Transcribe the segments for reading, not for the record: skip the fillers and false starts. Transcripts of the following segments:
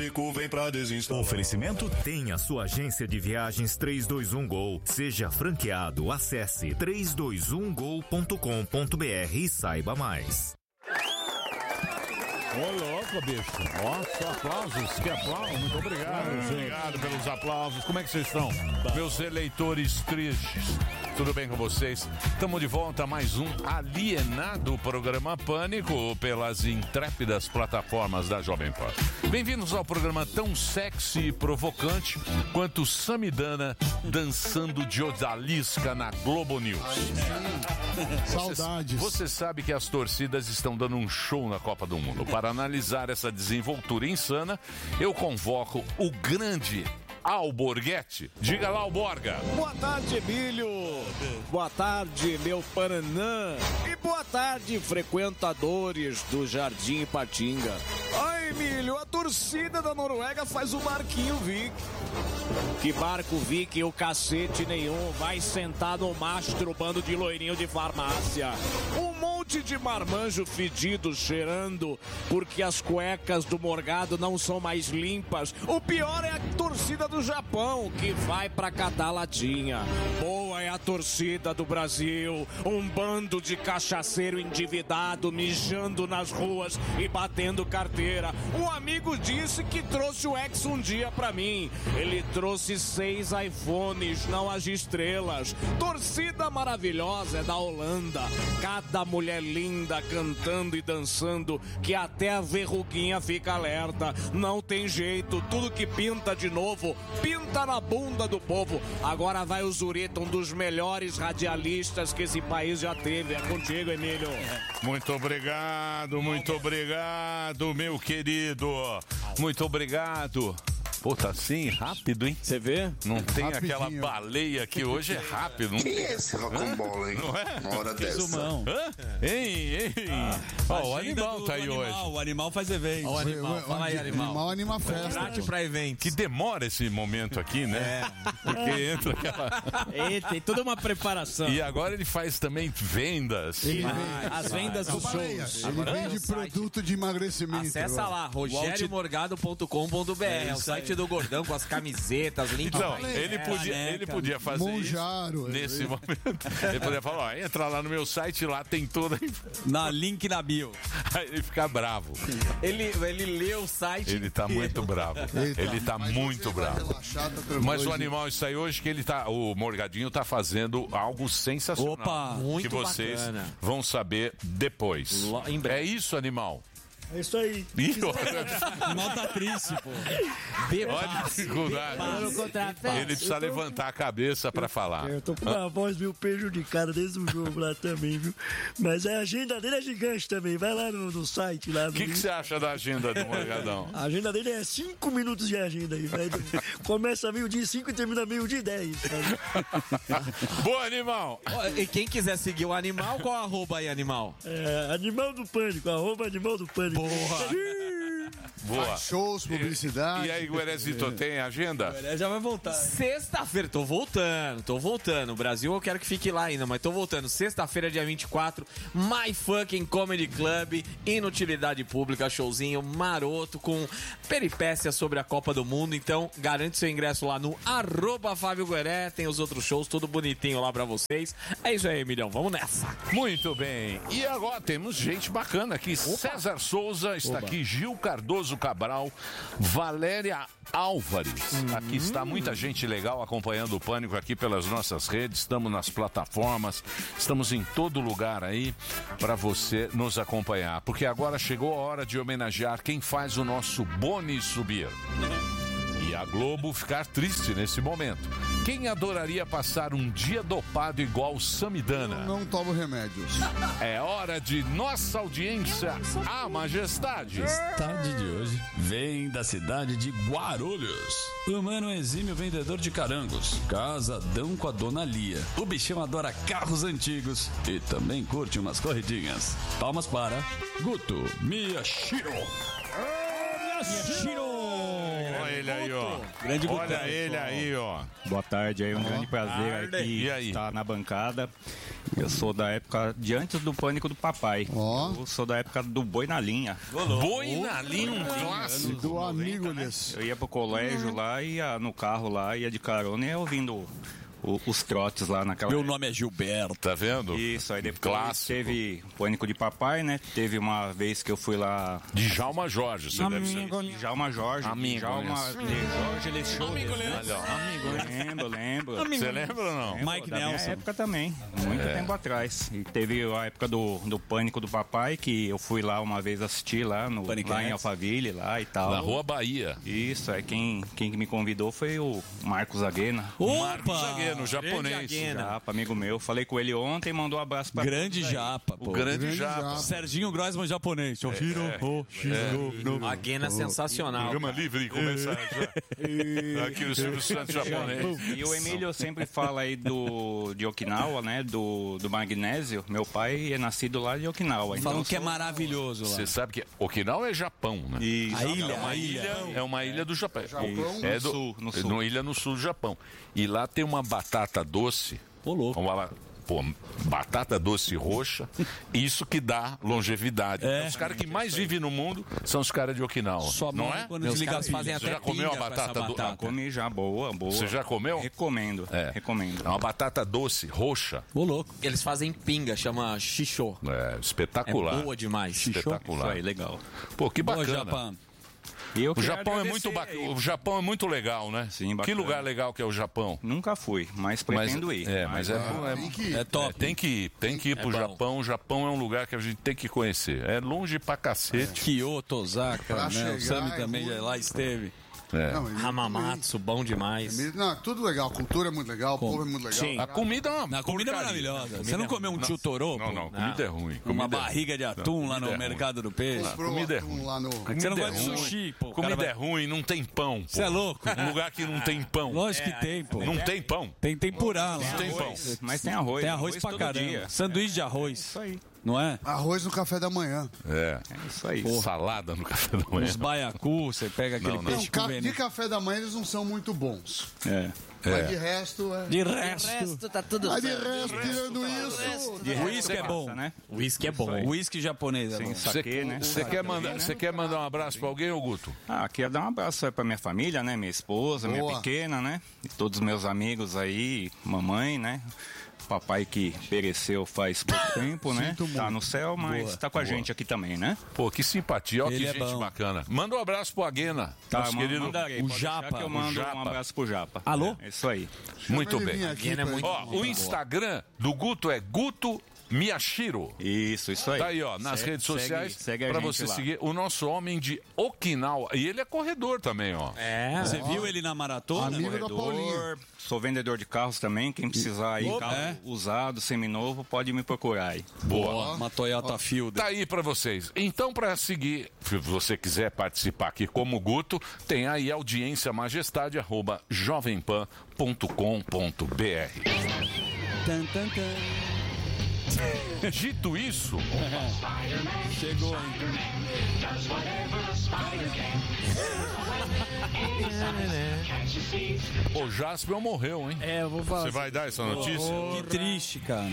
Pânico vem pra desinstalar. Oferecimento tem a sua agência de viagens 321Gol. Seja franqueado, acesse 321gol.com.br e saiba mais. Ô, louco, bicho. Nossa, aplausos. Que aplausos. Muito obrigado. Obrigado pelos aplausos. Como é que vocês estão? Meus eleitores tristes. Tudo bem com vocês? Estamos de volta a mais um alienado programa Pânico pelas intrépidas plataformas da Jovem Pan. Bem-vindos ao programa tão sexy e provocante quanto Samidana dançando de odalisca na Globo News. Saudades. Você sabe que as torcidas estão dando um show na Copa do Mundo. Para analisar essa desenvoltura insana, eu convoco o grande Alborguete. Diga lá, Alborga. Boa tarde, Emílio. Boa tarde, meu Paranã. E boa tarde, frequentadores do Jardim Ipatinga. Ai, Emílio, a torcida da Noruega faz o barquinho Vic. Que barco Vic, o cacete nenhum. Vai sentar no mastro, bando de loirinho de farmácia. Um monte de marmanjo fedido cheirando porque as cuecas do Morgado não são mais limpas. O pior é a torcida do Japão, que vai pra catar latinha. Boa é a torcida do Brasil, um bando de cachaceiro endividado mijando nas ruas e batendo carteira. Um amigo disse que trouxe o X um dia pra mim. Ele trouxe 6 iPhones, não as estrelas. Torcida maravilhosa é da Holanda. Cada mulher linda cantando e dançando que até a verruguinha fica alerta. Não tem jeito, tudo que pinta de novo, pinta na bunda do povo. Agora vai o Zurita, um dos melhores radialistas que esse país já teve. É contigo, Emílio. Muito obrigado, meu querido. Muito obrigado. Pô, tá assim, rápido, hein? Você vê? Não tem aquela baleia que hoje é rápido. Não... Quem é esse rocambole, hein? Não é? Uma hora dessa. Hã? Ei. Ó, o animal tá aí hoje. O animal faz evento. O animal, fala aí, animal. Animal anima festa. Trate pra evento. Que demora esse momento aqui, né? Porque entra aquela... Tem toda uma preparação. E agora ele faz também vendas. As vendas dos shows. Ele vende produto de emagrecimento. Acessa lá, rogeriomorgado.com.br. É o site do Gordão com as camisetas, link. Então, ele podia fazer Monjaro, isso nesse momento. Ele podia falar, ó, entra lá no meu site, lá tem toda... Na link na bio. Aí ele fica bravo. Ele lê o site. Ele tá muito bravo. Ele tá muito bravo. Mas o animal está aí hoje que o Morgadinho tá fazendo algo sensacional. Opa, muito que vocês bacana. vão saber depois. Em breve. É isso, animal? É isso aí. Mal tá triste, pô. Olha a dificuldade. Ele precisa levantar a cabeça pra falar. Eu tô com uma voz meio prejudicada desde o jogo lá também, viu? Mas a agenda dele é gigante também. Vai lá no site lá. O que você acha da agenda do Morgadão? A agenda dele é 5 minutos de agenda aí, velho. Começa meio-dia 5 e termina meio-dia 10. Boa, animal! E quem quiser seguir o animal, qual arroba aí, animal? Animal do Pânico, @Animal do Pânico. Boa. Faz shows, publicidade. E aí, Guerezito, tem agenda? Já vai voltar. Sexta-feira, tô voltando. O Brasil eu quero que fique lá ainda, mas tô voltando. Sexta-feira, dia 24, My Fucking Comedy Club, Inutilidade Pública, showzinho maroto com peripécias sobre a Copa do Mundo. Então, garante seu ingresso lá no @Fábio Gueré. Tem os outros shows, tudo bonitinho lá pra vocês. É isso aí, Emilhão, vamos nessa. Muito bem. E agora temos gente bacana aqui. César Souza está aqui, Gil Cardoso Cabral, Valéria Álvares. Aqui está muita gente legal acompanhando o Pânico aqui pelas nossas redes. Estamos nas plataformas, estamos em todo lugar aí para você nos acompanhar. Porque agora chegou a hora de homenagear quem faz o nosso Boni subir. E a Globo ficar triste nesse momento. Quem adoraria passar um dia dopado igual Samidana? Não tomo remédios. É hora de nossa audiência, a majestade. Tarde de hoje vem da cidade de Guarulhos. O mano exímio vendedor de carangos, casadão com a dona Lia. O bichão adora carros antigos e também curte umas corridinhas. Palmas para Guto Miyashiro. Olha Olha ele aí, ó. Grande Olha Gutão, ele pessoal. aí, ó. Boa tarde, aí um grande prazer aqui E aí? estar na bancada. Eu sou da época de antes do Pânico do Papai. Eu sou da época do Boi na Linha. Boi na Linha, um clássico. Do Amigo-lhes. Eu ia pro colégio lá, ia no carro lá, ia de carona e ia ouvindo os trotes lá naquela... Meu nome é Gilberto. Tá vendo? Isso, aí depois Clássico. teve Pânico de Papai, né? Teve uma vez que eu fui lá... Djalma Jorge, você deve ser. Djalma Jorge. Amigo, Djalma Jorge Alexandre. Lembro. Você lembra ou não? Mike Da minha Nelson. época também, muito tempo atrás. E teve a época do Pânico do Papai, que eu fui lá uma vez assistir lá, lá em Alphaville lá e tal. Na Rua Bahia. Isso, aí quem me convidou foi o Marcos Aguena. Marcos Zagueiro, japonês. Japa, amigo meu. Falei com ele ontem e mandou um abraço pra Grande Japa, pô. O grande Japa. Serginho Grossman japonês. Aguena sensacional. Programa livre, começa já. Aqui o Silvio Santos japonês. E o Emílio sempre fala aí de Okinawa, né? Do magnésio. Meu pai é nascido lá de Okinawa. Falam Então que é maravilhoso lá. Você sabe que Okinawa é Japão, né? Isso. É uma ilha do Japão. É do sul, no sul. Uma ilha no sul do Japão. E lá tem uma batata doce. Ô, louco. Batata doce roxa, isso que dá longevidade. Os caras que mais vivem no mundo são os caras de Okinawa. Só não é? quando Meus desliga caras as fazem pilhas. Você já comeu a pinga com essa batata doce? batata. Comi já, boa. Você já comeu? Recomendo, recomendo. É uma batata doce, roxa. Ô, louco. Eles fazem pinga, chama xixô. É, É espetacular. boa demais. Isso Espetacular. aí, legal. Pô, que Ô, bacana. Japão. E eu O queria Japão é agradecer muito bacana. aí. O Japão é muito legal, né? Sim, Que bacana. lugar legal que é o Japão. Nunca fui, mas pretendo ir. Mas É top. tem que ir pro bom. Japão. O Japão é um lugar que a gente tem que conhecer. É longe pra cacete. Kyoto, Osaka, Pra né? chegar O Sami é também ruim. lá esteve. É. Não, e- Hamamatsu, bom demais. Não, tudo legal. A cultura é muito legal, o povo é muito legal. Sim. A comida é uma A comida é porcaria. maravilhosa. Você não comeu um chutorô? Não, comida é ruim. Uma Comida é barriga de atum lá Comida no é ruim. mercado do peixe. Comprou comida é atum ruim. lá no... Você não Comida gosta de é ruim. sushi, pô. Comida é ruim, não tem pão. Você é louco? Um lugar que não tem pão. Lógico que tem, pô. Não tem pão. Tem tempurá lá. Não tem pão. Mas tem arroz. Tem arroz pra todo caramba. dia. Sanduíche de arroz. Isso aí. Não é? Arroz no café da manhã. É. É isso aí. Salada no café da manhã. Os baiacu, você pega aquele Não, peixe Não, com de veneno. café da manhã eles não são muito bons. É. Mas de resto é... De resto, tá tudo Mas de resto, tirando isso... whisky é bom. Né? Whisky é bom. Whisky japonês é bom. Saquê, né? Você quer mandar um abraço pra alguém, ô Guto? Queria dar um abraço aí pra minha família, né? Minha esposa, minha Boa. pequena, né? E todos os meus amigos aí, mamãe, né? Papai que pereceu faz pouco tempo, né? Sinto muito. Tá no céu, mas tá com a gente aqui também, né? Pô, que simpatia. Ó, Ele que é gente bom. bacana. Manda um abraço pro Aguena. Tá, nosso querido. mandarei. o Pode deixar Japa. que eu O mando Japa. um abraço pro Japa. Alô? É isso aí. Muito Ele bem. vinha aqui Aguena é pra- muito Ó, bom. o Instagram do Guto é Guto Miyashiro. Isso aí. Tá aí, ó, nas redes sociais, segue a pra gente você lá. seguir o nosso homem de Okinawa. E ele é corredor também, ó. É. Você viu ele na maratona? Amigo da Paulinha. Corredor, sou vendedor de carros também. Quem precisar aí, Opa, carro é? usado, seminovo, pode me procurar aí. Boa. Uma Toyota Fielder. Tá aí pra vocês. Então, pra seguir, se você quiser participar aqui como Guto, tem aí audiênciamajestade@jovempan.com.br. Tan, tan, tan. Dito isso, Chegou, hein? o Jasper morreu, hein? É, eu vou falar. Você vai dar essa notícia? Que triste, cara.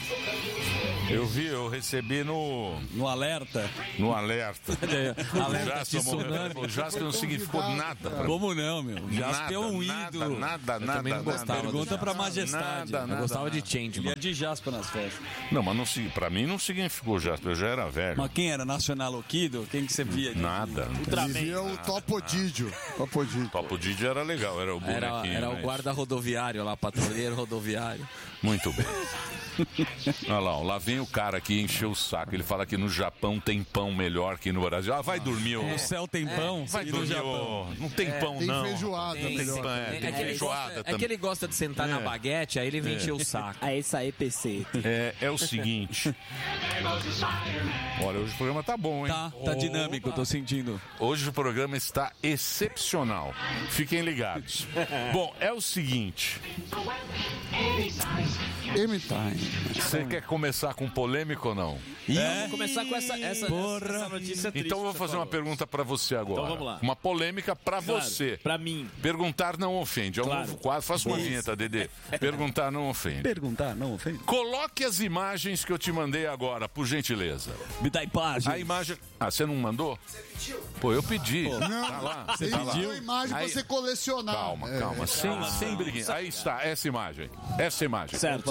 Eu recebi no No alerta. O Alerta de Jasper morreu. tsunami. O Jasper não significou nada. pra mim. Como não, meu? Jasper é um ídolo. Nada. também não gostava. Pergunta pra Majestade. Nada, Eu gostava de Ele Changeman. é de Jasper nas festas. Não, mas não, pra mim não significou Jasper, eu já era velho. Mas quem era? Nacional Okido? Quem que você via? Nada. Vivia o Topodídio. Topodídio. Papo Didi era legal, era o bonequinho. Era o né? guarda rodoviário lá, patrulheiro rodoviário. Muito bem. Olha lá, ó, lá vem o cara que encheu o saco. Ele fala que no Japão tem pão melhor que no Brasil. Ah, vai dormir, ô. No céu tem pão. Vai e no dormir, Japão. ô. Não tem pão, Tem não. feijoada. Não tem melhor. pão, tem É que ele feijoada gosta- é também. que ele gosta de sentar na baguete, aí ele vem encher o saco. Aí sai PC. É o seguinte. Olha, hoje o programa tá bom, hein? Tá dinâmico, tô sentindo. Hoje o programa está excepcional. Fiquem ligados. Bom, é o seguinte. Anytime. Você quer começar com polêmica ou não? Vamos começar com essa notícia triste. Então eu vou que você fazer uma falou. pergunta pra você agora. Então vamos lá. Uma polêmica pra Claro, você. pra mim. Perguntar não ofende. É um Claro. novo quadro. Faça uma Isso. vinheta, Dedê. Perguntar não ofende. Perguntar não ofende. Coloque as imagens que eu te mandei agora, por gentileza. Me dá imagem. A imagem... Ah, você não mandou? Pô, eu pedi. Não, Tá lá. você Tá lá. pediu a imagem Aí- pra você colecionar. Calma. Sem briguinha. Aí está, essa imagem. Essa imagem. Certo.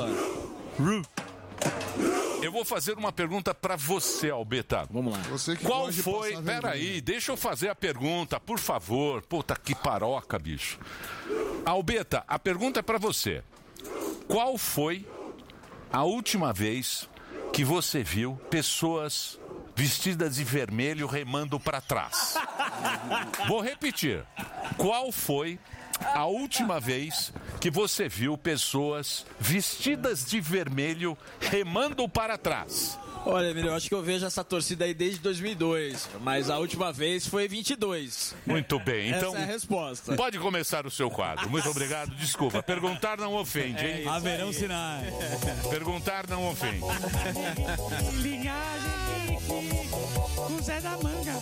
Eu vou fazer uma pergunta pra você, Albeta. Vamos lá. Você que Qual gosta de foi... passar Peraí, vergonha. deixa eu fazer a pergunta, por favor. Puta, que paroca, bicho. Albeta, a pergunta é pra você. Qual foi a última vez que você viu pessoas vestidas de vermelho remando pra trás? Vou repetir. Qual foi a última vez que você viu pessoas vestidas de vermelho remando para trás? Olha, Emílio, eu acho que eu vejo essa torcida aí desde 2002, mas a última vez foi 22. Muito bem, então Essa é a resposta. pode começar o seu quadro. Muito obrigado, desculpa. Perguntar não ofende, hein? Haverão sinais. Perguntar não ofende. Linhagem com Zé da Manga.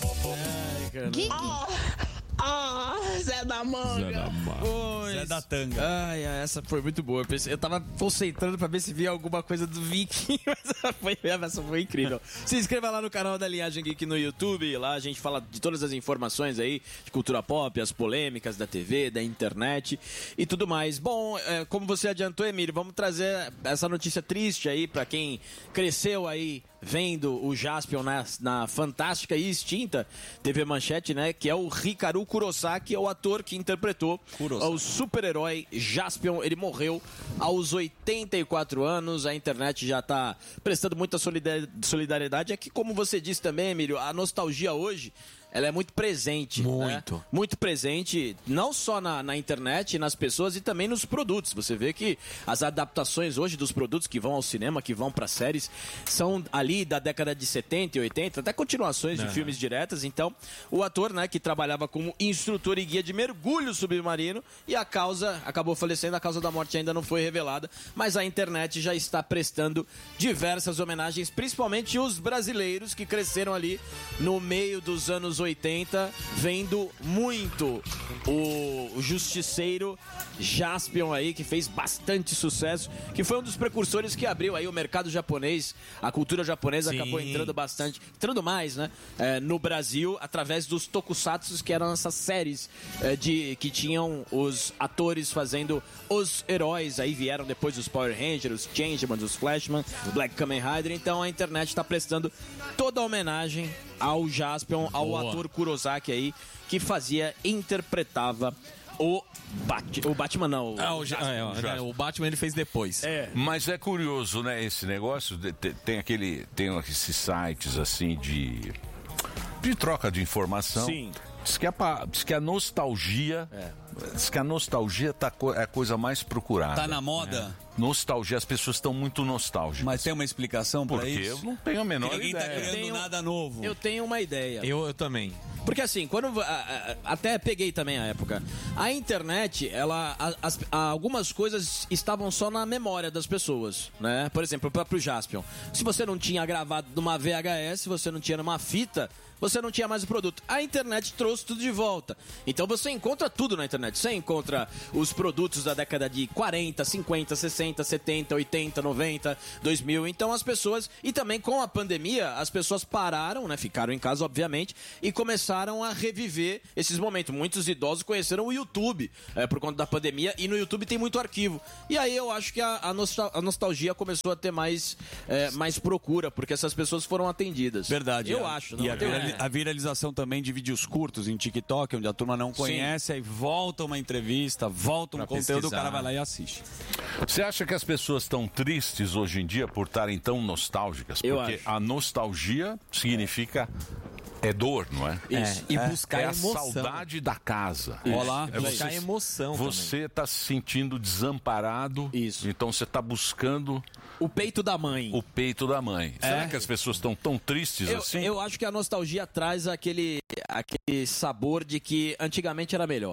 Zé da Manga. Zé da Tanga. Ai, essa foi muito boa. Eu tava concentrando pra ver se via alguma coisa do Viking, mas essa foi incrível. Se inscreva lá no canal da Linhagem Geek no YouTube. Lá a gente fala de todas as informações aí, de cultura pop, as polêmicas da TV, da internet e tudo mais. Bom, como você adiantou, Emílio, vamos trazer essa notícia triste aí pra quem cresceu aí vendo o Jaspion na fantástica e extinta TV Manchete, né? Que é o Hikaru Kurosaki, é o ator que interpretou o super-herói Jaspion. Ele morreu aos 84 anos. A internet já tá prestando muita solidariedade. É que, como você disse também, Emílio, a nostalgia hoje... ela é muito presente. Muito. Né? Muito presente, não só na internet, nas pessoas e também nos produtos. Você vê que as adaptações hoje dos produtos que vão ao cinema, que vão para séries, são ali da década de 70 e 80, até continuações de filmes diretas. Então, o ator, né, que trabalhava como instrutor e guia de mergulho submarino, e a causa acabou falecendo, a causa da morte ainda não foi revelada, mas a internet já está prestando diversas homenagens, principalmente os brasileiros que cresceram ali no meio dos anos 80, vendo muito o Justiceiro Jaspion aí, que fez bastante sucesso, que foi um dos precursores que abriu aí o mercado japonês, a cultura japonesa acabou entrando entrando mais, né, no Brasil, através dos tokusatsus, que eram essas séries que tinham os atores fazendo os heróis, aí vieram depois os Power Rangers, os Changeman, os Flashman, Black Kamen Rider. Então a internet está prestando toda a homenagem ao Jaspion, ao ator Kurosaki aí, que interpretava o Batman não. O Batman ele fez depois. Mas é curioso, né, esse negócio, tem esses sites assim de troca de informação. Sim. Diz que a nostalgia, é a coisa mais procurada. Tá na moda? Nostalgia, as pessoas estão muito nostálgicas. Mas tem uma explicação pra Porque isso? eu não tenho a menor Ninguém tá ideia. criando nada novo. Eu tenho uma ideia. Eu também. Porque assim, quando até peguei também a época, a internet, algumas coisas estavam só na memória das pessoas, né? Por exemplo, o próprio Jaspion. Se você não tinha gravado numa VHS, se você não tinha numa fita, você não tinha mais o produto. A internet trouxe tudo de volta. Então você encontra tudo na internet. Você encontra os produtos da década de 40, 50, 60, 70, 80, 90, 2000. Então as pessoas, e também com a pandemia, as pessoas pararam, né? Ficaram em casa, obviamente, e começaram a reviver esses momentos. Muitos idosos conheceram o YouTube por conta da pandemia, e no YouTube tem muito arquivo. E aí eu acho que a nostalgia começou a ter mais procura, porque essas pessoas foram atendidas. Verdade. Eu acho. Não E a viralização também de vídeos curtos em TikTok, onde a turma não conhece, aí volta uma entrevista, volta um conteúdo, o cara vai lá e assiste. Você acha que as pessoas estão tristes hoje em dia por estarem tão nostálgicas? Eu Porque acho. a nostalgia significa... É dor, não é? Isso. E buscar é a emoção. saudade da casa. Olá. É buscar emoção também. Você está se sentindo desamparado. Isso. Então você está buscando O peito da mãe. o peito da mãe. Será que as pessoas estão tão tristes assim? Eu acho que a nostalgia traz aquele sabor de que antigamente era melhor.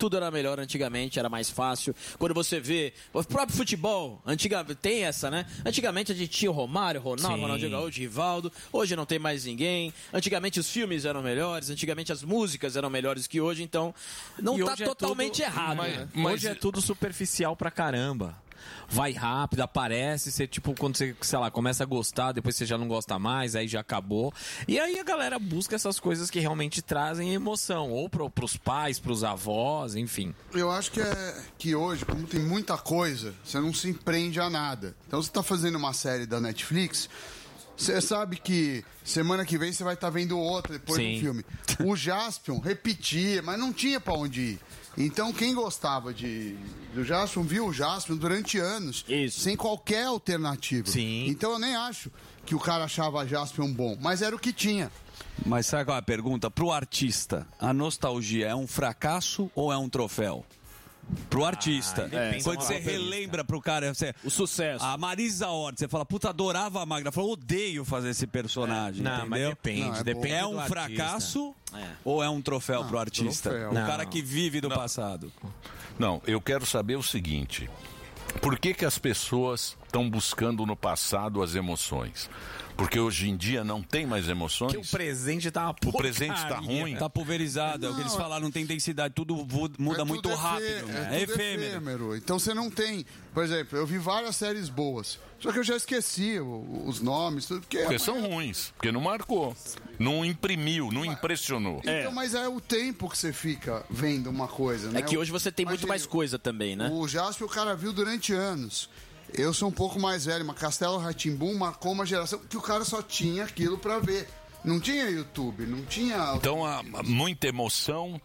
tudo era melhor antigamente, era mais fácil. Quando você vê o próprio futebol, tem essa, né? Antigamente a gente tinha o Romário, Ronaldo, Ronaldinho Gaúcho, Rivaldo. Hoje não tem mais ninguém. Antigamente os filmes eram melhores, antigamente as músicas eram melhores que hoje, então não tá totalmente errado. Mas hoje é tudo superficial pra caramba. Vai rápido, aparece, você tipo, quando você, sei lá, começa a gostar, depois você já não gosta mais, aí já acabou. E aí a galera busca essas coisas que realmente trazem emoção, ou pros pais, pros avós, enfim. Eu acho que hoje, como tem muita coisa, você não se prende a nada. Então você tá fazendo uma série da Netflix, você sabe que semana que vem você vai estar vendo outra depois do filme. O Jaspion repetia, mas não tinha pra onde ir. Então, quem gostava do Jaspion viu o Jaspion durante anos, sem qualquer alternativa. Então, eu nem acho que o cara achava Jaspion bom, mas era o que tinha. Mas sabe qual é a pergunta? Pro artista, a nostalgia é um fracasso ou é um troféu? Pro artista. Quando você relembra pro cara... o sucesso. A Marisa Hort, você fala, puta, adorava a Magda. Falou, odeio fazer esse personagem. Não, mas depende. É um fracasso ou é um troféu pro artista? O cara que vive do passado. Não, eu quero saber o seguinte. Por que as pessoas estão buscando no passado as emoções? Porque hoje em dia não tem mais emoções. Que o presente tá uma porcaria. O presente tá ruim. Tá pulverizado, é o que eles falaram, não tem intensidade, tudo muda muito rápido. É efêmero. Então você não tem... Por exemplo, eu vi várias séries boas, só que eu já esqueci os nomes, tudo. Porque são ruins, porque não marcou, não imprimiu, não impressionou. Então, mas é o tempo que você fica vendo uma coisa, né? É que hoje você tem muito mais coisa também, né? O Jaspion o cara viu durante anos. Eu sou um pouco mais velho, mas Castelo Rá-Tim-Bum marcou uma geração que o cara só tinha aquilo pra ver. Não tinha YouTube, não tinha... Então, muita emoção,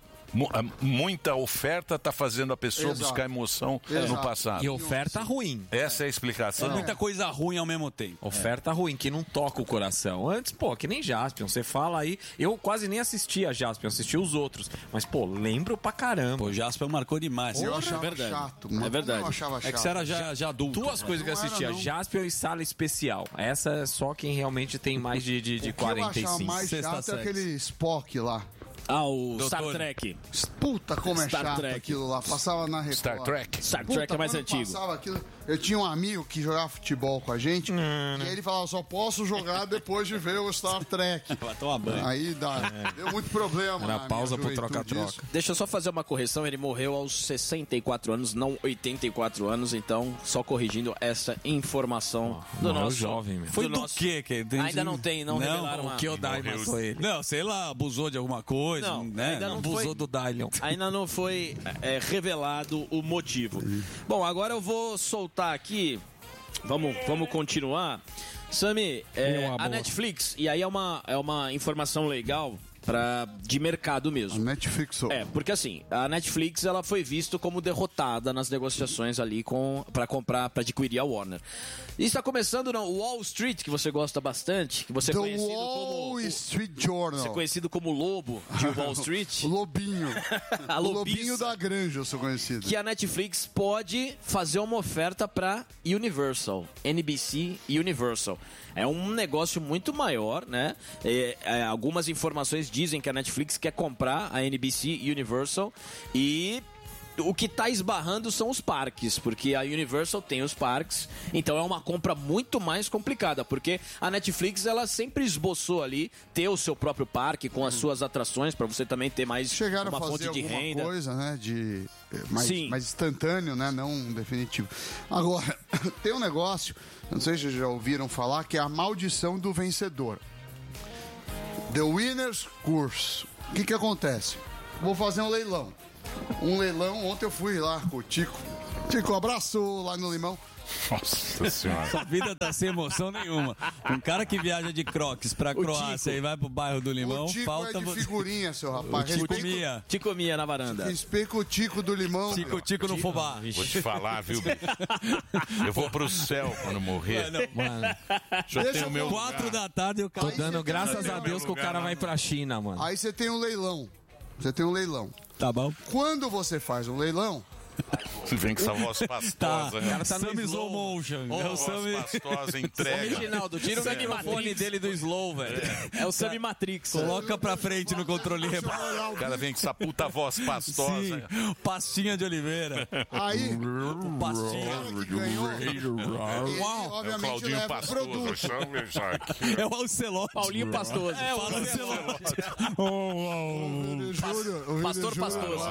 muita oferta está fazendo a pessoa buscar emoção no passado. E oferta ruim. Essa é a explicação. Muita coisa ruim ao mesmo tempo. Oferta ruim, que não toca o coração. Antes, que nem Jaspion, você fala aí... Eu quase nem assisti a Jaspion, assisti os outros. Mas, lembro pra caramba. O Jaspion marcou demais. Eu achava chato. É verdade. Eu achava chato. É que você era já adulto. Duas coisas que eu assistia, Jaspion e Sala Especial. Essa é só quem realmente tem mais de 45. O que eu achava mais chato é aquele Spock lá. O Star Trek. Puta, como é chato aquilo lá. Passava na Record. Star Trek? Star Trek é mais antigo. Passava aquilo. Eu tinha um amigo que jogava futebol com a gente e ele falava, só posso jogar depois de ver o Star Trek. Vai tomar banho. Aí deu muito problema. Era pausa pro troca-troca. Deixa eu só fazer uma correção, ele morreu aos 64 anos, não 84 anos, então só corrigindo essa informação do nosso... jovem, Foi do quê? Ainda não tem, não revelaram o que o Dai matou ele. Não, sei lá, abusou de alguma coisa, não, né? Ainda não abusou do Dylion. Ainda não foi revelado o motivo. Bom, agora eu vou soltar aqui, vamos continuar. Sami, a Netflix, e aí é uma informação legal de mercado mesmo. A Netflix. Porque assim, a Netflix ela foi vista como derrotada nas negociações ali para adquirir a Warner. E está começando no Wall Street, que você gosta bastante, que você é conhecido Wall Street Journal. Você é conhecido como Lobo de Wall Street. O Lobinho. O Lobinho da Granja, eu sou conhecido. Que a Netflix pode fazer uma oferta para Universal, NBC Universal. É um negócio muito maior, né? Algumas informações dizem que a Netflix quer comprar a NBC Universal e o que está esbarrando são os parques, porque a Universal tem os parques, então é uma compra muito mais complicada, porque a Netflix ela sempre esboçou ali ter o seu próprio parque com as suas atrações para você também ter mais uma fonte de renda. Coisa, né? Mais instantâneo, né? Não definitivo. Agora, tem um negócio, não sei se vocês já ouviram falar, que é a maldição do vencedor. The Winner's Curse. O que acontece? Vou fazer um leilão. Ontem eu fui lá com o Tico. Tico, abraço lá no Limão. Nossa senhora. Sua vida tá sem emoção nenhuma. Um cara que viaja de Crocs pra Croácia e vai pro bairro do Limão, o Tico falta... é de figurinha, seu rapaz. Te comia na varanda. Respeita o Tico do Limão. Tico no fubá. Vou te falar, viu, bicho? Eu vou pro céu quando morrer. Mano, já tenho o meu 4 da tarde eu tô dando graças a Deus que o cara vai pra China, mano. Aí você tem um leilão. Tá bom. Quando você faz um leilão, Vem com essa voz pastosa. Tá, né? cara, tá no slow motion. Oh, É o voz Sammy... pastosa, entrega. Reginaldo, tira o microfone dele do slow, velho. É o Sammy Matrix. Coloca pra frente no controle remoto. O cara vem com essa puta voz pastosa. Sim, pastinha de Oliveira. Aí, pastinha. o que ganhou, ele, obviamente, Claudinho leva o Pastoso, produto. chama isso aqui. É o Alcelote. Paulinho Pastoso. É o Alcelote. Pastor Pastoso.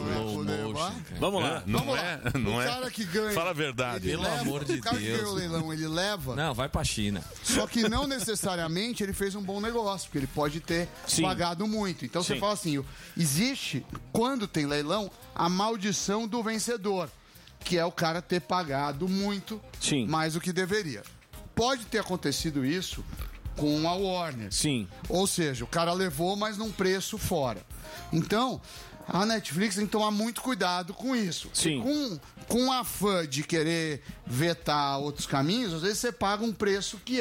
Vamos lá. Não é? Não O é? cara que ganha. Fala a verdade. Ele leva, o cara que ganhou o leilão, ele leva. Não, vai pra China. Só que não necessariamente ele fez um bom negócio, porque ele pode ter pagado muito. Então você fala assim: existe, quando tem leilão, a maldição do vencedor, que é o cara ter pagado muito mais do que deveria. Pode ter acontecido isso com a Warner. Sim. Ou seja, o cara levou, mas num preço fora. Então, a Netflix tem que tomar muito cuidado com isso. Sim. Com a fã de querer vetar outros caminhos, às vezes você paga um preço que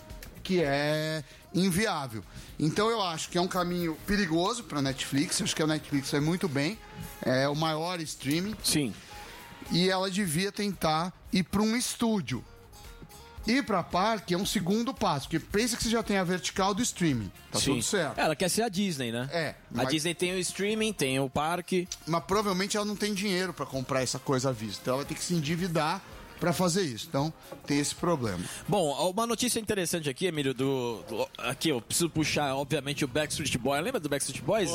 é inviável. Então eu acho que é um caminho perigoso para a Netflix. Acho que a Netflix vai muito bem. É o maior streaming. Sim. E ela devia tentar ir para um estúdio. Ir para parque é um segundo passo, porque pensa que você já tem a vertical do streaming. Tá tudo certo. Ela quer ser a Disney, né? É. A Disney tem o streaming, tem o parque. Mas provavelmente ela não tem dinheiro para comprar essa coisa à vista. Então ela vai ter que se endividar para fazer isso. Então tem esse problema. Bom, uma notícia interessante aqui, Emílio, aqui eu preciso puxar, obviamente, o Backstreet Boys. Lembra do Backstreet Boys?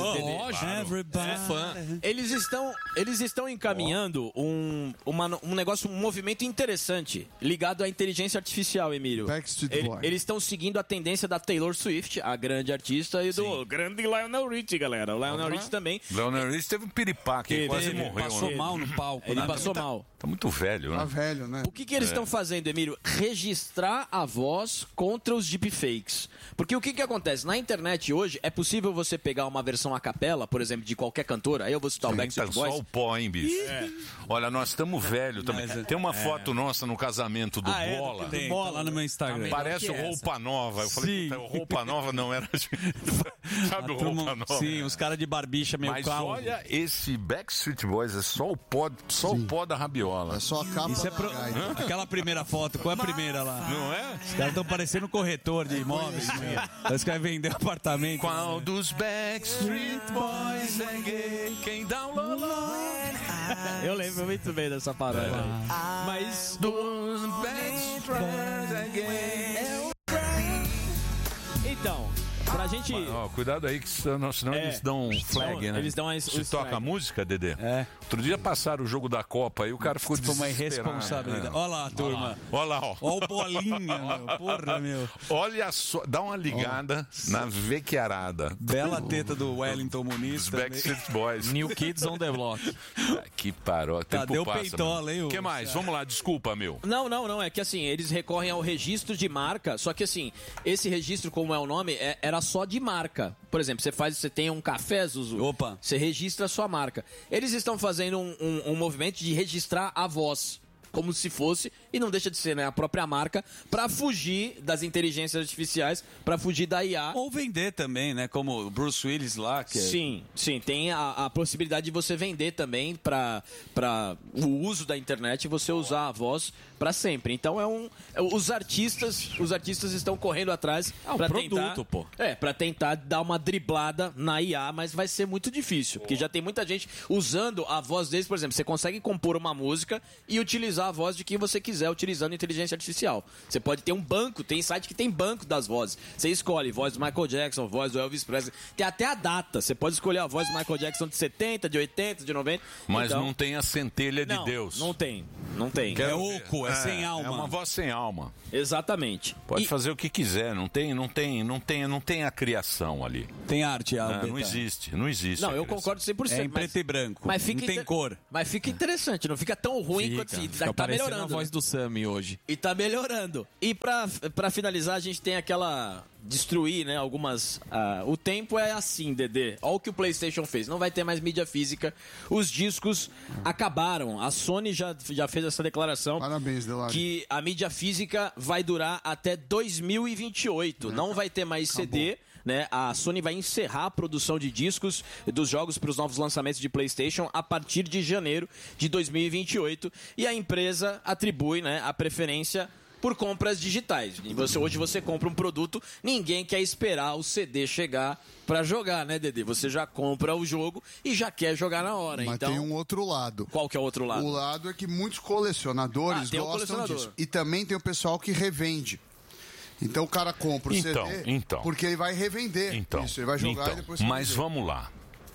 Fã. Eles estão encaminhando um negócio, um movimento interessante ligado à inteligência artificial, Emílio. Backstreet Boys. Eles estão seguindo a tendência da Taylor Swift, a grande artista, e do grande Lionel Richie, galera. O Lionel Richie também. Leonel Richie teve um piripaque, ele quase morreu. Passou né? mal no palco. Ele né? passou mal. Tá muito velho, né? Tá velho, né? O que eles estão fazendo, Emílio? Registrar a voz contra os deepfakes. Porque o que acontece? Na internet hoje, é possível você pegar uma versão a capela, por exemplo, de qualquer cantora. Aí eu vou citar o Backstreet Boys. Só o pó, hein, bicho? Olha, nós estamos velhos também. Tem uma foto nossa no casamento do Bola. Tem, tá lá no meu Instagram. Parece o Roupa Nova. Eu falei, Roupa Nova não era... Sabe o Roupa Nova? Sim, os caras de barbicha meio Mas calmo. olha, esse Backstreet Boys é só o pó da rabiola. É só a capa Isso é da aquela primeira foto, qual é a primeira lá? Não é? Os caras estão parecendo um corretor de imóveis. Parece que vai vender apartamento. Qual dos Backstreet Boys é gay? Quem dá um loló? Eu lembro muito bem dessa parada. Mas dos Backstreet Boys é gay. Então, pra gente... Ó, cuidado aí, que senão eles dão um flag, né? Eles dão Você toca a música, Dedê? É. Outro dia passaram o jogo da Copa e o cara ficou Foi uma desesperado. irresponsabilidade. Olha lá, turma. Olha lá, ó. Olha o Bolinha, meu. Porra, meu. Olha só, dá uma ligada na vequearada. Bela teta do Wellington Muniz Os também. Backstreet Boys. New Kids on the Block. Que parou. Tá, Tempo deu passa, peitola, hein? O que mais? Vamos lá, desculpa, meu. Não. É que assim, eles recorrem ao registro de marca, só que assim, esse registro, como é o nome, era só de marca. Por exemplo, você tem um café, Zuzu. Opa. Você registra a sua marca. Eles estão fazendo um movimento de registrar a voz. Como se fosse, e não deixa de ser, né, a própria marca, para fugir das inteligências artificiais, para fugir da IA. Ou vender também, né? Como o Bruce Willis lá. Que Sim, tem a possibilidade de você vender também para o uso da internet e você usar a voz para sempre. Então os artistas estão correndo atrás para tentar, para tentar dar uma driblada na IA, mas vai ser muito difícil, porque já tem muita gente usando a voz deles. Por exemplo, você consegue compor uma música e utilizar a voz de quem você quiser utilizando inteligência artificial. Você pode ter um banco, tem site que tem banco das vozes. Você escolhe voz do Michael Jackson, voz do Elvis Presley, tem até a data. Você pode escolher a voz do Michael Jackson de 70, de 80, de 90. Mas então, não tem a centelha de Deus. Não tem. É oco, é sem alma. É uma voz sem alma. Exatamente. Pode fazer o que quiser, não tem a criação ali. Tem arte, não existe. Não, eu concordo 100%. É em preto e branco. Mas não tem cor. Mas fica interessante, não fica tão ruim quanto assim. Tá melhorando. A voz do Sammy hoje. E tá melhorando. E pra finalizar, a gente tem aquela... destruir, né, algumas... o tempo é assim, Dedê. Olha o que o PlayStation fez. Não vai ter mais mídia física. Os discos acabaram. A Sony já fez essa declaração. Parabéns, Delari. Que a mídia física vai durar até 2028. Não vai ter mais CD. né, a Sony vai encerrar a produção de discos dos jogos para os novos lançamentos de PlayStation a partir de janeiro de 2028. E a empresa atribui, né, a preferência por compras digitais. Hoje você compra um produto, ninguém quer esperar o CD chegar para jogar, né, Dedê? Você já compra o jogo e já quer jogar na hora. Mas então, tem um outro lado. Qual que é o outro lado? O lado é que muitos colecionadores gostam disso. E também tem o pessoal que revende. Então o cara compra o CD porque ele vai revender isso. Ele vai jogar e depois... Mas vamos lá.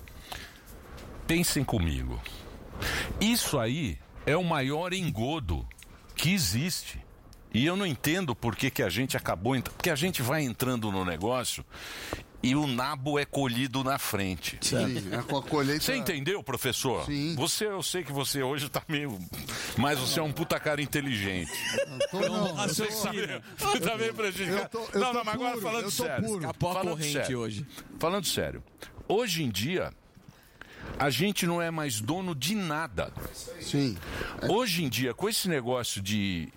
Pensem comigo. Isso aí é o maior engodo que existe. E eu não entendo por que a gente acabou... Porque a gente vai entrando no negócio e o nabo é colhido na frente. Sim, é com a colheita... Você entendeu, professor? Sim. Eu sei que você hoje tá meio... Mas você é um puta cara inteligente. Você tá meio prejudicado. Não, mas agora falando sério. Falando sério. Hoje em dia... A gente não é mais dono de nada. Sim. Hoje em dia, com esse negócio de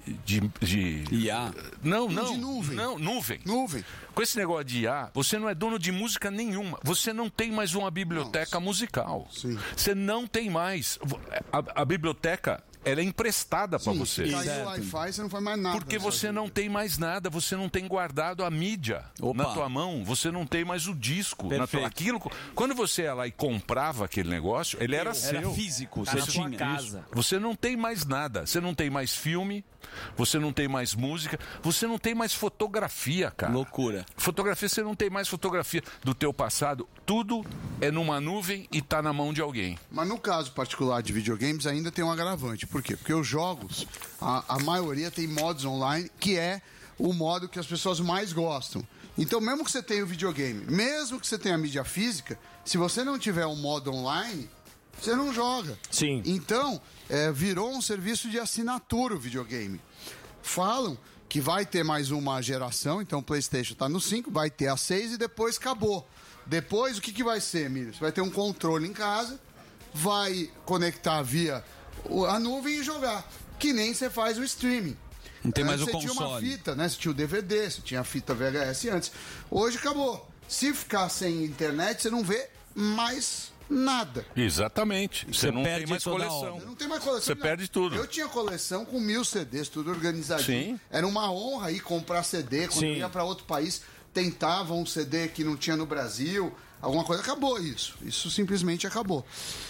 IA? Não. De nuvem. Não, nuvem. Nuvem. Com esse negócio de IA, você não é dono de música nenhuma. Você não tem mais uma biblioteca musical. Sim. Você não tem mais. A biblioteca... Ela é emprestada para você. Se cair o Wi-Fi, você não faz mais nada. Porque você não tem mais nada, você não tem guardado a mídia na tua mão, você não tem mais o disco. Quando você ia lá e comprava aquele negócio, ele era seu. Era físico, você tinha casa. Você não tem mais nada, você não tem mais filme, você não tem mais música, você não tem mais fotografia, cara. Loucura. Fotografia, você não tem mais fotografia do teu passado. Tudo é numa nuvem e tá na mão de alguém. Mas no caso particular de videogames ainda tem um agravante. Por quê? Porque os jogos, a maioria tem modos online, que é o modo que as pessoas mais gostam. Então, mesmo que você tenha o videogame, mesmo que você tenha a mídia física, se você não tiver um modo online, você não joga. Sim. Então, virou um serviço de assinatura o videogame. Falam que vai ter mais uma geração, então o PlayStation está no 5, vai ter a 6 e depois acabou. Depois, o que vai ser, Emílio? Você vai ter um controle em casa, vai conectar via a nuvem e jogar. Que nem você faz o streaming. Não tem mais o console. Você tinha uma fita, né? Você tinha o DVD, você tinha a fita VHS antes. Hoje acabou. Se ficar sem internet, você não vê mais nada. Exatamente. Você não tem mais coleção. Você não tem mais coleção. Você perde tudo. Eu tinha coleção com 1000 CDs, tudo organizadinho. Sim. Era uma honra ir comprar CD. Quando eu ia para outro país, tentava um CD que não tinha no Brasil. Alguma coisa, acabou isso. Isso simplesmente acabou.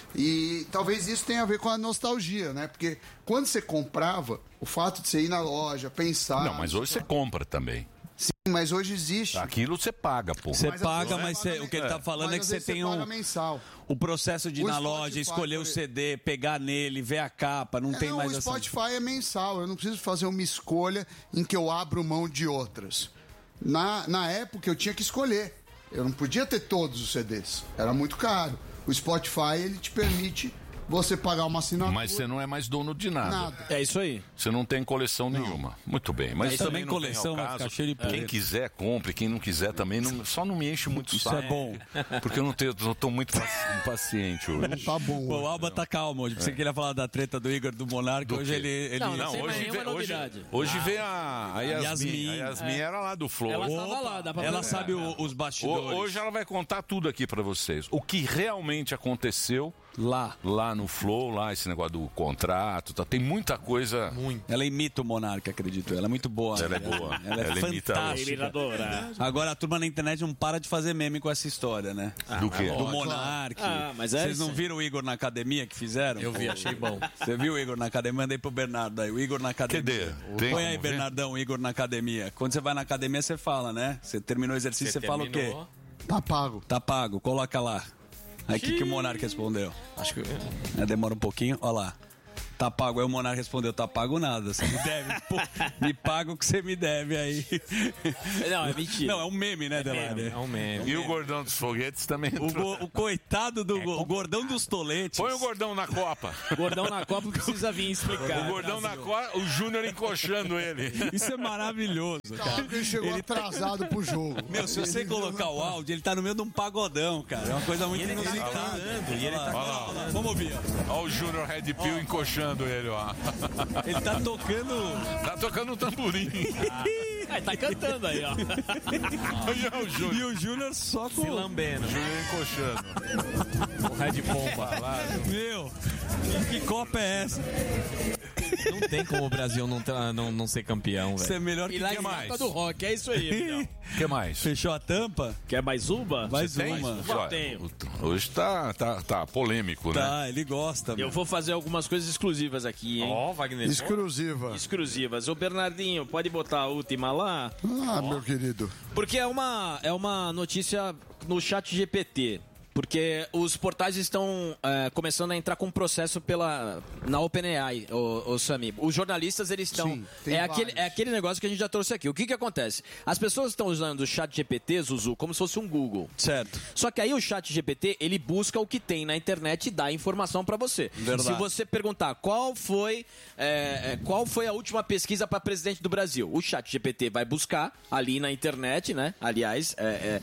E talvez isso tenha a ver com a nostalgia, né? Porque quando você comprava, o fato de você ir na loja, pensar... Não, mas hoje você compra também. Sim, mas hoje existe. Aquilo você paga, pô. Você paga, mas o que ele tá falando é que você tem o processo de ir na loja, escolher o CD, pegar nele, ver a capa, não tem mais essa... O Spotify é mensal, eu não preciso fazer uma escolha em que eu abro mão de outras. Na época eu tinha que escolher. Eu não podia ter todos os CDs. Era muito caro. O Spotify, ele te permite você pagar uma assinatura. Mas você não é mais dono de nada. É isso aí. Você não tem coleção nenhuma. Muito bem. Mas também coleção vai ficar cheio de poder. Quem quiser, compre. Quem não quiser também, só não me enche muito saco. Isso é bom. Porque eu tô muito impaciente hoje. Tá bom. Pô, o Alba tá calmo hoje. Você queria falar da treta do Igor do Monarca. Hoje ele... Não, hoje vem a Yasmin. A Yasmin era lá do Flow. Ela tava lá, dá pra ela sabe os bastidores. Hoje ela vai contar tudo aqui pra vocês. O que realmente aconteceu lá no Flow, lá esse negócio do contrato, tá, tem muita coisa. Ela imita o Monarca, acredito. Ela é muito boa. Ela é boa. Ela é fantástica. Agora a turma na internet não para de fazer meme com essa história, né? Do quê? Do Monarca. Vocês não viram o Igor na academia que fizeram? Eu vi, achei bom. Você viu o Igor na academia? Mandei pro Bernardo aí. O Igor na academia. Põe aí, Bernardão, o Igor na academia. Quando você vai na academia, você fala, né? Você terminou o exercício, você fala o quê? Tá pago. Tá pago, coloca lá. Aí o que o Monarca respondeu? Acho que... demora um pouquinho, ó lá. Tá pago. Aí o Monarca respondeu, tá pago nada, você me deve. Pô, me paga o que você me deve aí. Não, é mentira. Não, é um meme, né, Delari? É um meme. E o Gordão dos Foguetes também entrou. O coitado do o Gordão dos Toletes. Põe o Gordão na Copa. O Gordão na Copa precisa vir explicar. O Gordão na Copa, o Júnior encoxando ele. Isso é maravilhoso, cara. Ele chegou atrasado pro jogo. Meu, se você colocar o áudio, ele tá no meio de um pagodão, cara. É uma coisa muito inusitada. E ele tá falando. Vamos ouvir. Olha o Júnior Red Pill encoxando ele, ó. Ele tá tocando... Tá tocando um tamborim. Tá cantando aí, ó. E o Júnior só com... Se lambendo. Júnior encoxando. O Red Pomba lá. Meu, que Copa é essa? Não tem como o Brasil não ser campeão, velho. Isso é melhor E que lá que em mais? Copa do Rock, é isso aí, Milhão. O que mais? Fechou a tampa? Quer mais uma? Mais Tem? uma. Já tenho. Hoje tá polêmico, né? Tá, ele gosta. Eu vou fazer algumas coisas exclusivas aqui, hein? Ó, Wagner. Exclusiva. Exclusivas. Ô, Bernardinho, pode botar a última lá? Ah, meu querido. Porque é uma notícia no chat GPT. Porque os portais estão começando a entrar com um processo na OpenAI, o Sami. Os jornalistas, eles estão... Sim, tem é aquele negócio que a gente já trouxe aqui. O que acontece? As pessoas estão usando o chat GPT, Zuzu, como se fosse um Google. Certo. Só que aí o chat GPT, ele busca o que tem na internet e dá informação para você. Verdade. Se você perguntar qual foi a última pesquisa para presidente do Brasil, o chat GPT vai buscar ali na internet, né? Aliás,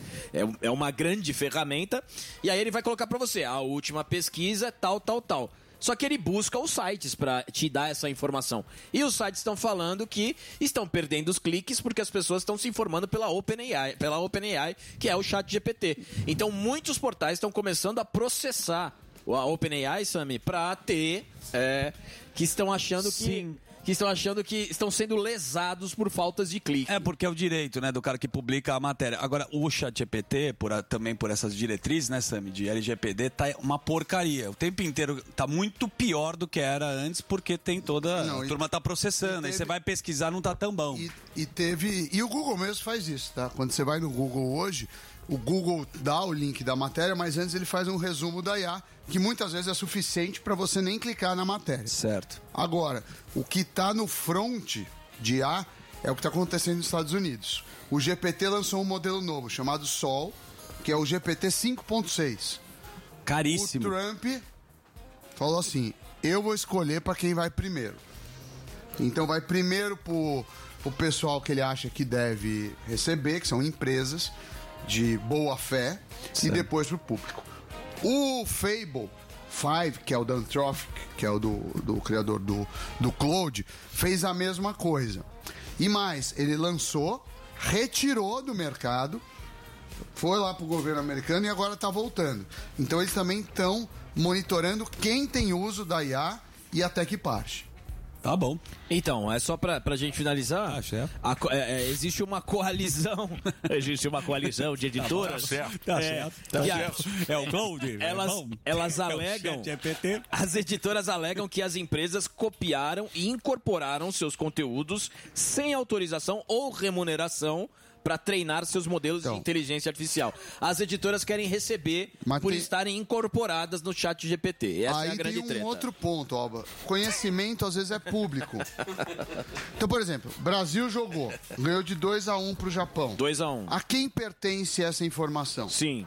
é uma grande ferramenta. E aí ele vai colocar para você a última pesquisa, tal. Só que ele busca os sites para te dar essa informação. E os sites estão falando que estão perdendo os cliques porque as pessoas estão se informando pela OpenAI, que é o chat GPT. Então muitos portais estão começando a processar a OpenAI, Sami, para ter... que estão achando que estão sendo lesados por faltas de clique. É, porque é o direito, né, do cara que publica a matéria. Agora, o ChatGPT, também por essas diretrizes, né, Sami, de LGPD, tá uma porcaria. O tempo inteiro tá muito pior do que era antes, porque tem toda... a turma tá processando, aí você vai pesquisar, não tá tão bom. E o Google mesmo faz isso, tá? Quando você vai no Google hoje, o Google dá o link da matéria, mas antes ele faz um resumo da IA, que muitas vezes é suficiente para você nem clicar na matéria. Certo. Agora, o que está no front de IA é o que está acontecendo nos Estados Unidos. O GPT lançou um modelo novo chamado Sol, que é o GPT 5.6. Caríssimo. O Trump falou assim, eu vou escolher para quem vai primeiro. Então vai primeiro pro pessoal que ele acha que deve receber, que são empresas de boa fé, e depois pro público. O Fable 5, que é o da Anthropic, que é o do criador do Claude, fez a mesma coisa. E mais, ele lançou, retirou do mercado, foi lá pro governo americano e agora tá voltando. Então eles também estão monitorando quem tem uso da IA e até que parte. Tá bom. Então, é só pra gente finalizar. Existe uma coalizão. Existe uma coalizão de editoras. Tá certo. É o Gold. Elas alegam. As editoras alegam que as empresas copiaram e incorporaram seus conteúdos sem autorização ou remuneração para treinar seus modelos de inteligência artificial. As editoras querem receber por estarem incorporadas no chat GPT. Essa é a grande treta. Aí tem outro ponto, Alba. Conhecimento às vezes é público. Então, por exemplo, Brasil jogou, ganhou de 2-1 pro Japão. 2-1. A quem pertence essa informação? Sim.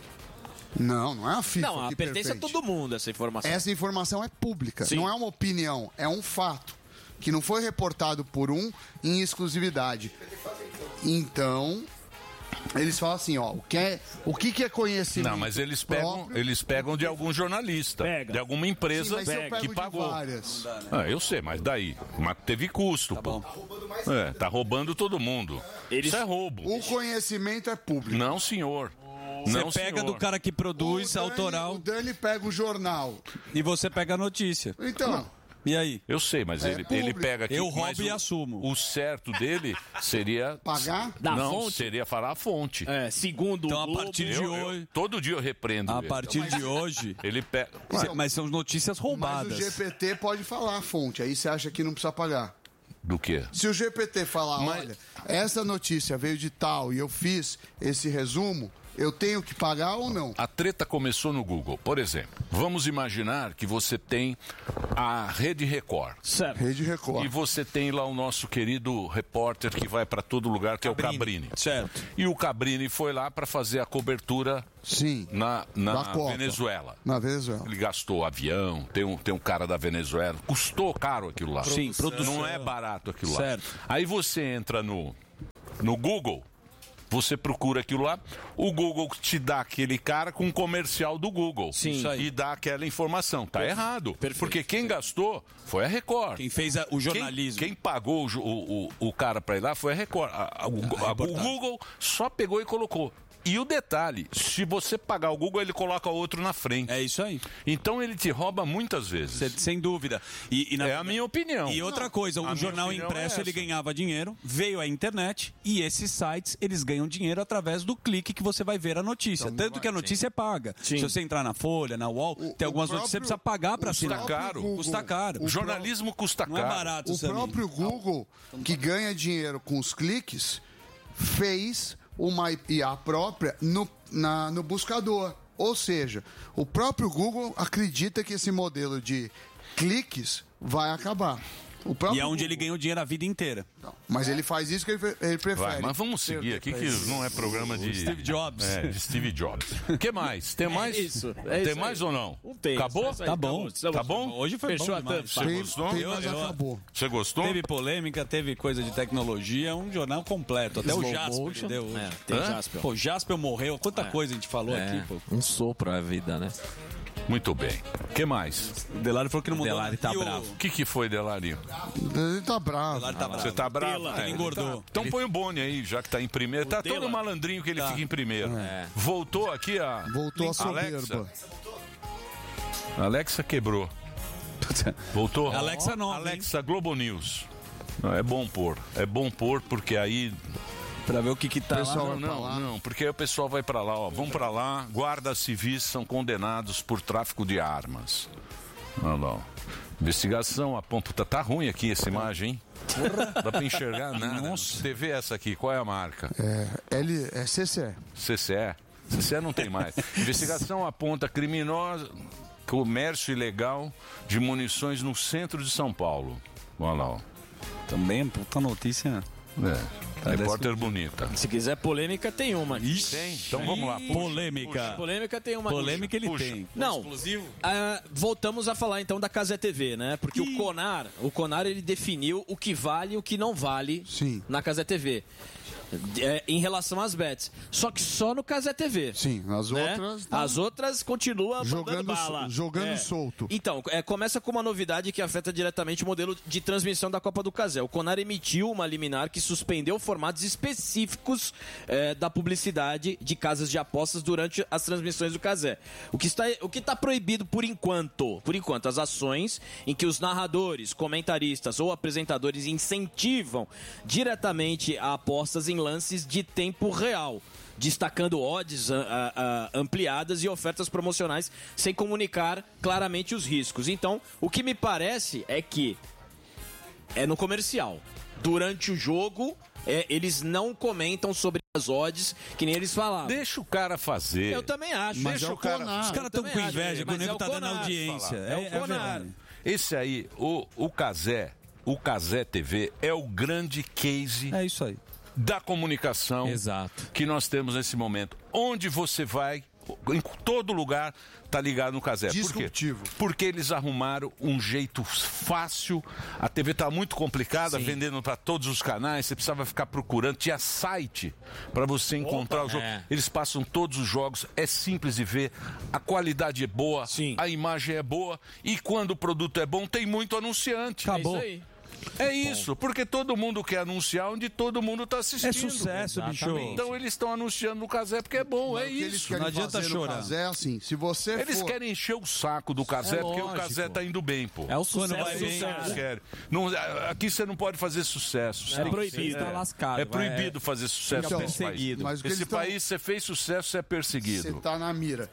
Não é a FIFA Não, que pertence a todo mundo essa informação. Essa informação é pública, não é uma opinião, é um fato que não foi reportado por em exclusividade. Então, eles falam assim, ó, o que é conhecimento? Não, mas eles pegam de algum jornalista, de alguma empresa que pagou. Eu sei, mas daí? Mas teve custo. Tá bom. Tá roubando todo mundo. Isso é roubo. O conhecimento é público. Não, senhor. Você pega do cara que produz, autoral. O Dani pega o jornal. E você pega a notícia. Então... E aí? Eu sei, mas ele pega aqui. Eu roubo e assumo. O certo dele seria... Pagar? Seria falar a fonte. Segundo então, a partir de hoje... Todo dia eu repreendo A partir de hoje... Ele pega... Mas são notícias roubadas. Mas o GPT pode falar a fonte. Aí você acha que não precisa pagar. Do quê? Se o GPT falar, olha, essa notícia veio de tal e eu fiz esse resumo... Eu tenho que pagar ou não? A treta começou no Google. Por exemplo, vamos imaginar que você tem a Rede Record. Certo. Rede Record. E você tem lá o nosso querido repórter que vai para todo lugar, que é o Cabrini. Certo. E o Cabrini foi lá para fazer a cobertura na Venezuela. Na Venezuela. Ele gastou avião, tem um cara da Venezuela. Custou caro aquilo lá. Sim, produção. Não é barato aquilo certo. lá. Aí você entra no Google... você procura aquilo lá, o Google te dá aquele cara com um comercial do Google. Sim. Isso aí. E dá aquela informação. Tá errado. Perfeito. Porque quem gastou foi a Record. Quem fez o jornalismo. Quem pagou o cara para ir lá foi a Record. O Google só pegou e colocou. E o detalhe, se você pagar o Google, ele coloca outro na frente. É isso aí. Então ele te rouba muitas vezes. Sem dúvida. É a minha opinião. E outra coisa, o jornal impresso ele ganhava dinheiro, veio a internet e esses sites eles ganham dinheiro através do clique que você vai ver a notícia. Então, Tanto que a notícia é paga. Sim. Se você entrar na Folha, na UOL, tem algumas notícias que você precisa pagar para assinar. Custa caro. Custa caro. O jornalismo custa Não caro. é barato. O próprio Google, que ganha dinheiro com os cliques, fez uma IA própria no buscador. Ou seja, o próprio Google acredita que esse modelo de cliques vai acabar. E é onde ele ganhou dinheiro a vida inteira. Não, mas ele faz isso que ele prefere. Vai, mas vamos seguir aqui, que não é programa de Steve Jobs. De Steve Jobs. O que mais? Tem mais? Tem mais ou não? Tem. Acabou? Tá bom. Tá bom? Hoje foi Fechou bom a tampa. Você gostou? Mas acabou. Você gostou? Teve polêmica, teve coisa de tecnologia, um jornal completo. Até o Jasper deu hoje. Tem Jasper. Pô, Jasper morreu. Quanta coisa a gente falou aqui, pô. Um sopro a vida, né? Muito bem. O que mais? O Delari falou que não mudou. Delari tá E bravo. O que foi, Delarinho? Ele tá bravo. Delari tá bravo. Você tá bravo? Ele engordou. Então põe o Boni aí, já que tá em primeiro. Tá todo malandrinho que ele fica em primeiro. Voltou aqui a... Voltou a soberba. Alexa quebrou. Voltou? Alexa nova, Alexa Globo News. Não, é bom pôr porque aí... Pra ver o que tá Pessoal, lá. Não, porque aí o pessoal vai pra lá, ó. Vão pra lá, guardas civis são condenados por tráfico de armas. Olha lá, ó. Investigação aponta... Tá ruim aqui essa imagem, hein? Dá pra enxergar nada. Nossa. TV essa aqui, qual é a marca? É CCE. CCE. CCE não tem mais. Investigação aponta criminosa comércio ilegal de munições no centro de São Paulo. Olha lá, ó. Também, puta notícia. Repórter bonita. Se quiser polêmica, tem uma. Tem? Então vamos lá. Polêmica. Polêmica tem uma. Polêmica ele tem. Não. Voltamos a falar então da Cazé TV, né? Porque o Conar ele definiu o que vale e o que não vale na Cazé TV. Em relação às bets. Só que só no Cazé TV. Sim, as outras... Tá... As outras continuam jogando bala. Jogando solto. Então, começa com uma novidade que afeta diretamente o modelo de transmissão da Copa do Cazé. O Conar emitiu uma liminar que suspendeu formatos específicos da publicidade de casas de apostas durante as transmissões do Cazé. O que está proibido por enquanto, as ações em que os narradores, comentaristas ou apresentadores incentivam diretamente a apostas em lances de tempo real, destacando odds ampliadas e ofertas promocionais sem comunicar claramente os riscos. Então, o que me parece é que é no comercial. Durante o jogo, eles não comentam sobre as odds, que nem eles falavam. Deixa o cara fazer. Eu também acho. Mas Deixa o cara... Os caras estão com inveja, quando ele tá dando audiência. É o Conar. Esse aí, o Cazé TV é o grande case... É isso aí. Da comunicação que nós temos nesse momento. Onde você vai, em todo lugar, tá ligado no Cazé. Disruptivo. Por quê? Porque eles arrumaram um jeito fácil. A TV tá muito complicada, vendendo para todos os canais. Você precisava ficar procurando. Tinha site para você encontrar o jogo. Eles passam todos os jogos. É simples de ver. A qualidade é boa. A imagem é boa. E quando o produto é bom, tem muito anunciante. Acabou. É isso aí. É isso, porque todo mundo quer anunciar onde todo mundo está assistindo. É sucesso, bicho. Então eles estão anunciando no Cazé porque é bom, é isso. Não adianta chorar. Cazé, assim, se você eles querem encher o saco do Cazé porque o Cazé tá indo bem, pô. É o sucesso. Eles querem. Não, aqui você não pode fazer sucesso. É proibido. Tá lascado. É proibido fazer sucesso então, nesse país. Mas esse país, você fez sucesso, você é perseguido. Você tá na mira.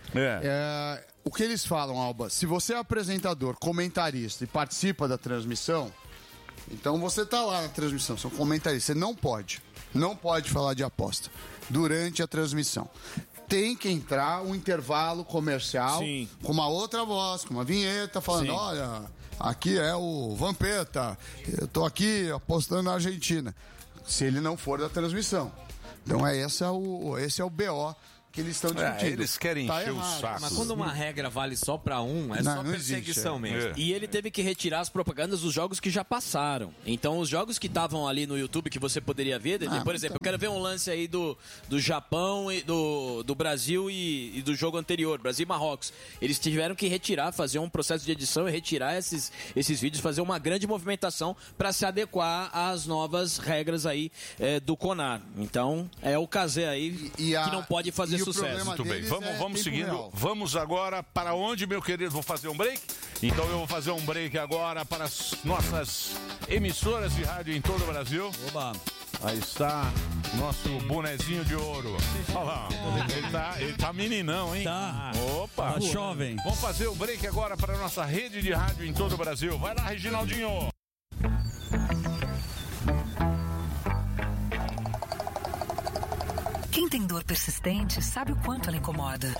O que eles falam, Alba? Se você é apresentador, comentarista e participa da transmissão... Então você tá lá na transmissão, seu comentarista, você não pode falar de aposta durante a transmissão. Tem que entrar um intervalo comercial com uma outra voz, com uma vinheta, falando, olha, aqui é o Vampeta, eu tô aqui apostando na Argentina. Se ele não for da transmissão. Então esse é o BO que eles estão discutindo. Eles querem encher o saco. Mas quando uma regra vale só pra um, é só perseguição mesmo. E ele teve que retirar as propagandas dos jogos que já passaram. Então, os jogos que estavam ali no YouTube que você poderia ver, por exemplo, eu quero ver um lance aí do Japão, e do Brasil e do jogo anterior, Brasil e Marrocos. Eles tiveram que retirar, fazer um processo de edição e retirar esses vídeos, fazer uma grande movimentação para se adequar às novas regras aí do CONAR. Então, é o Cazé aí que não pode fazer sucesso. Muito bem, vamos seguindo. Vamos agora para onde, meu querido? Vou fazer um break? Então eu vou fazer um break agora para as nossas emissoras de rádio em todo o Brasil. Oba! Aí está nosso bonezinho de ouro. Olha lá, ele tá meninão, hein? Tá. Opa! Tá jovem. Vamos fazer o break agora para a nossa rede de rádio em todo o Brasil. Vai lá, Reginaldinho! Quem tem dor persistente sabe o quanto ela incomoda.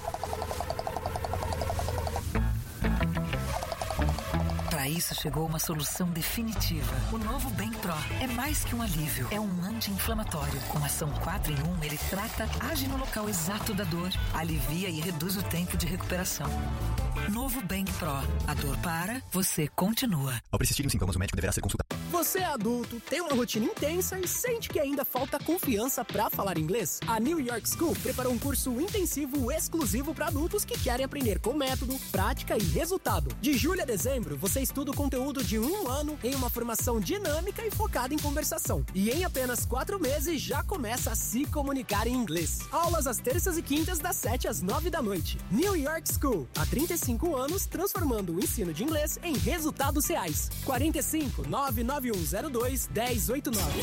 Para isso chegou uma solução definitiva. O novo Bem Pro é mais que um alívio, é um anti-inflamatório. Com ação 4 em 1, ele trata, age no local exato da dor, alivia e reduz o tempo de recuperação. Novo Bem Pro. A dor para, você continua. Ao persistirem sintomas, o médico deverá ser consultado. Você é adulto, tem uma rotina intensa e sente que ainda falta confiança para falar inglês? A New York School preparou um curso intensivo exclusivo para adultos que querem aprender com método, prática e resultado. De julho a dezembro, você estuda o conteúdo de 1 ano em uma formação dinâmica e focada em conversação. E em apenas 4 meses já começa a se comunicar em inglês. Aulas às terças e quintas das 7 às 9 da noite. New York School, há 35 anos transformando o ensino de inglês em resultados reais. 45 99102 1089.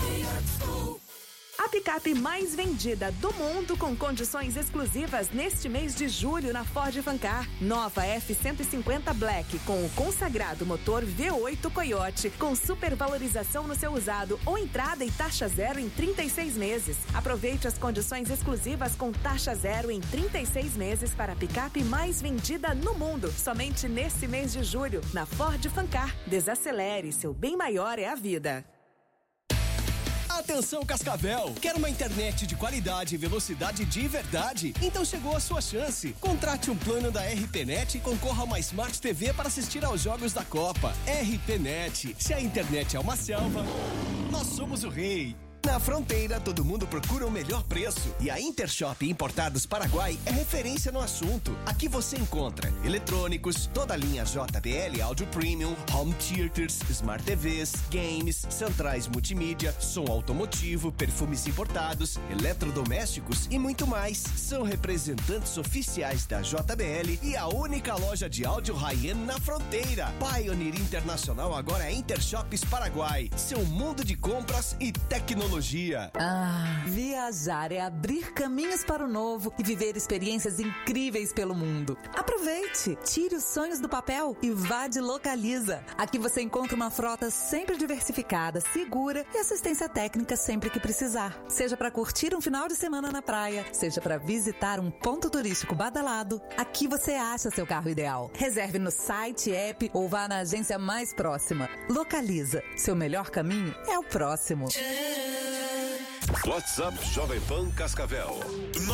A picape mais vendida do mundo com condições exclusivas neste mês de julho na Ford Fancar. Nova F-150 Black com o consagrado motor V8 Coyote com supervalorização no seu usado ou entrada e taxa zero em 36 meses. Aproveite as condições exclusivas com taxa zero em 36 meses para a picape mais vendida no mundo. Somente nesse mês de julho na Ford Fancar. Desacelere, seu bem maior é a vida. Atenção Cascavel, quer uma internet de qualidade e velocidade de verdade? Então chegou a sua chance. Contrate um plano da RPNet e concorra a uma Smart TV para assistir aos jogos da Copa. RPNet, se a internet é uma selva, nós somos o rei. Na Fronteira, todo mundo procura o melhor preço. E a Intershop Importados Paraguai é referência no assunto. Aqui você encontra eletrônicos, toda a linha JBL Audio Premium, Home Theaters, Smart TVs, games, centrais multimídia, som automotivo, perfumes importados, eletrodomésticos e muito mais. São representantes oficiais da JBL e a única loja de áudio high-end na Fronteira. Pioneer Internacional agora é Intershops Paraguai. Seu mundo de compras e tecnologia. Viajar é abrir caminhos para o novo e viver experiências incríveis pelo mundo. Aproveite, tire os sonhos do papel e vá de Localiza. Aqui você encontra uma frota sempre diversificada, segura e assistência técnica sempre que precisar. Seja para curtir um final de semana na praia, seja para visitar um ponto turístico badalado, aqui você acha seu carro ideal. Reserve no site, app ou vá na agência mais próxima. Localiza, seu melhor caminho é o próximo. WhatsApp Jovem Pan Cascavel